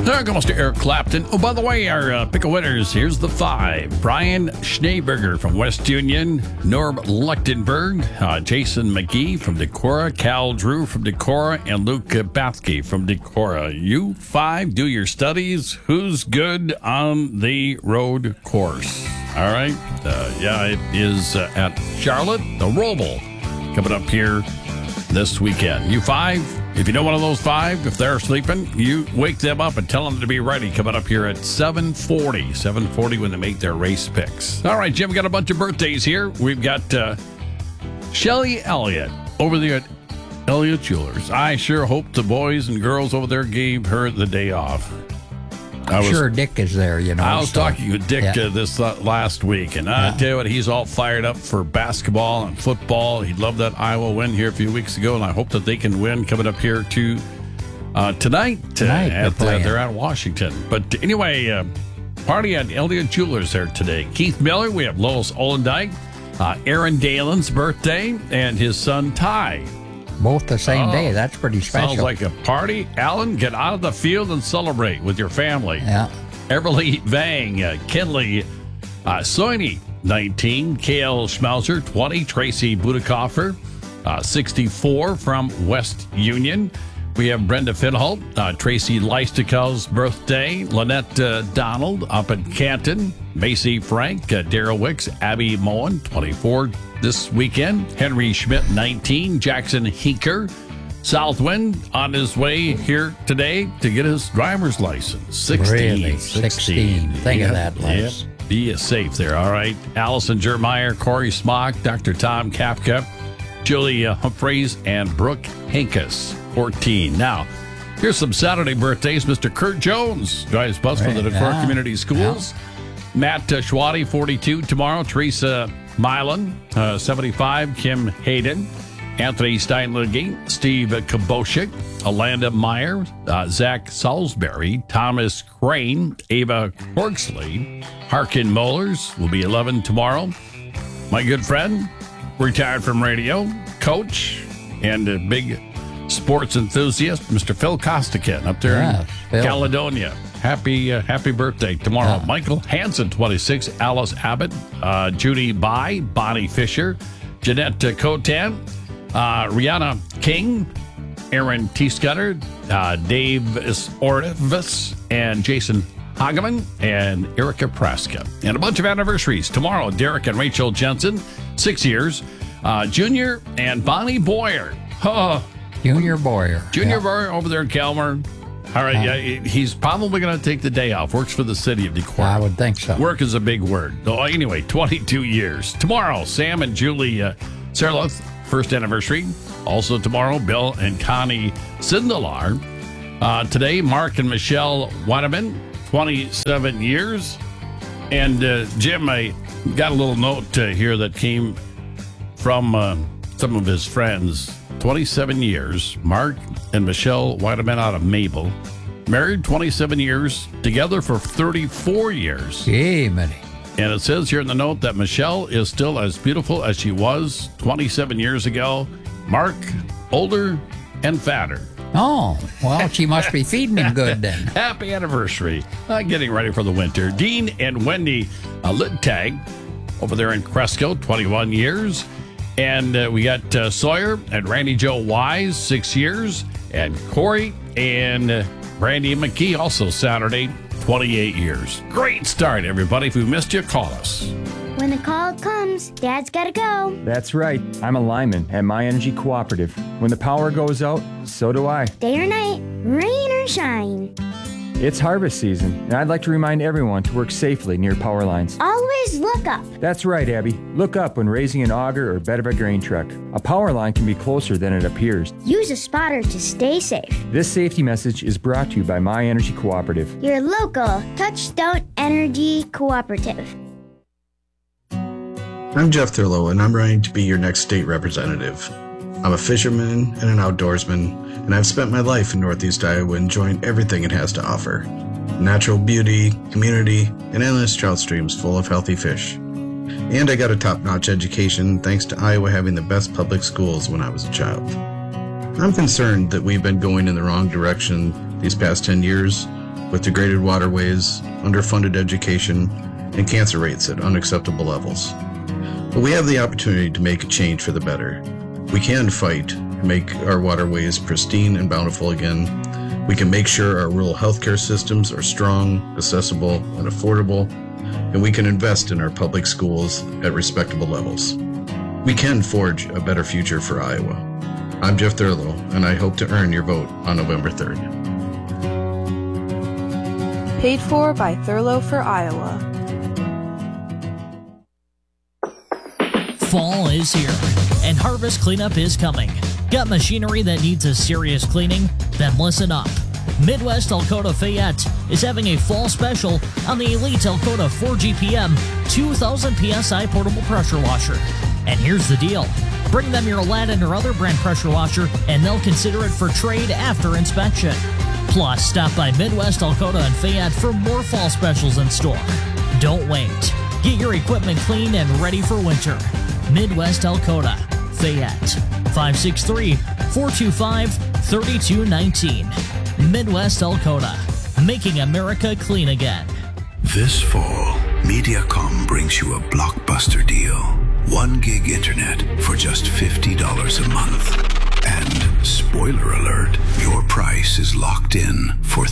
There goes to Eric Clapton. Oh, by the way, our pick of winners, here's the 5. Brian Schneeberger from West Union, Norm Lechtenberg, Jason McGee from Decorah, Cal Drew from Decorah, and Luke Bathke from Decorah. You 5, do your studies. Who's good on the road course? All right. It is at Charlotte, the Roval, coming up here this weekend. You 5. If you know one of those 5, if they're sleeping, you wake them up and tell them to be ready. Coming up here at 7:40 when they make their race picks. All right, Jim, we got a bunch of birthdays here. We've got Shelly Elliott over there at Elliott Jewelers. I sure hope the boys and girls over there gave her the day off. I'm sure Dick is there, you know. I was talking with Dick this last week, and I tell you what, he's all fired up for basketball and football. He loved that Iowa win here a few weeks ago, and I hope that they can win coming up here to tonight they're at Washington. But anyway, party at Elliott Jewelers there today. Keith Miller, we have Lois Olendike, Aaron Dalen's birthday, and his son Ty. Both the same day. That's pretty special. Sounds like a party. Alan, get out of the field and celebrate with your family. Yeah. Everly Vang, Kinley, Soini, 19, K.L. Schmauser, 20, Tracy Budekoffer, 64 from West Union. We have Brenda Finholt, Tracy Leistikal's birthday, Lynette Donald up in Canton, Macy Frank, Daryl Wicks, Abby Moen, 24 this weekend, Henry Schmidt, 19, Jackson Heeker, Southwind on his way here today to get his driver's license. 16. Really? 16. Think of that, Les. Be safe there, all right. Allison Jermeyer, Corey Smock, Dr. Tom Kapka, Julia Humphreys, and Brooke Hankus, 14. Now, here's some Saturday birthdays. Mr. Kurt Jones drives bus for the Decorah Community Schools. Matt Schwady, 42 tomorrow. Teresa Milan, 75. Kim Hayden. Anthony Steinlige. Steve Kaboshik. Alanda Meyer. Zach Salisbury. Thomas Crane. Ava Horksley. Harkin Mollers will be 11 tomorrow. My good friend, retired from radio, coach, and a big sports enthusiast, Mr. Phil Costigan up there in Caledonia. Happy birthday tomorrow. Michael Hansen, 26. Alice Abbott, Judy Bai, Bonnie Fisher, Jeanette Cotan, Rihanna King, Aaron T. Scudder, Dave Orvis, and Jason Hageman, and Erica Praska. And a bunch of anniversaries. Tomorrow, Derek and Rachel Jensen, 6 years. Junior and Bonnie Boyer. Junior Boyer. Boyer over there in Calmer. All right, he's probably going to take the day off. Works for the city of Decorah. I would think so. Work is a big word. So anyway, 22 years. Tomorrow, Sam and Julie Serloth, first anniversary. Also tomorrow, Bill and Connie Sindelar. Today, Mark and Michelle Waterman, 27 years. And Jim, I got a little note here that came from some of his friends. 27 years. Mark and Michelle Whiteman out of Mabel. Married 27 years. Together for 34 years. Hey, many. And it says here in the note that Michelle is still as beautiful as she was 27 years ago. Mark, older and fatter. Oh, well, she must be feeding him good then. Happy anniversary. Getting ready for the winter. Dean and Wendy Lidtag over there in Cresco, 21 years. And we got Sawyer and Randy Joe Wise, 6 years. And Corey and Brandy McKee, also Saturday, 28 years. Great start, everybody. If we missed you, call us. When the call comes, Dad's got to go. That's right. I'm a lineman at My Energy Cooperative. When the power goes out, so do I. Day or night, rain or shine. It's harvest season, and I'd like to remind everyone to work safely near power lines. Always look up. That's right, Abby. Look up when raising an auger or bed of a grain truck. A power line can be closer than it appears. Use a spotter to stay safe. This safety message is brought to you by My Energy Cooperative. Your local Touchstone Energy Cooperative. I'm Jeff Thurlow, and I'm running to be your next state representative. I'm a fisherman and an outdoorsman, and I've spent my life in Northeast Iowa enjoying everything it has to offer. Natural beauty, community, and endless trout streams full of healthy fish. And I got a top-notch education thanks to Iowa having the best public schools when I was a child. I'm concerned that we've been going in the wrong direction these past 10 years, with degraded waterways, underfunded education, and cancer rates at unacceptable levels. But we have the opportunity to make a change for the better. We can fight and make our waterways pristine and bountiful again. We can make sure our rural healthcare systems are strong, accessible, and affordable, and we can invest in our public schools at respectable levels. We can forge a better future for Iowa. I'm Jeff Thurlow, and I hope to earn your vote on November 3rd. Paid for by Thurlow for Iowa. Fall is here, and harvest cleanup is coming. Got machinery that needs a serious cleaning? Then listen up. Midwest Alcoa Fayette is having a fall special on the Elite Alcoa 4GPM 2000 PSI portable pressure washer. And here's the deal. Bring them your Aladdin or other brand pressure washer, and they'll consider it for trade after inspection. Plus, stop by Midwest Alcoa and Fayette for more fall specials in store. Don't wait. Get your equipment clean and ready for winter. Midwest Alcoa, Fayette, 563-425-3219. Midwest Alcoa, making America clean again. This fall, Mediacom brings you a blockbuster deal. 1 gig internet for just $50 a month. And spoiler alert, your price is locked in for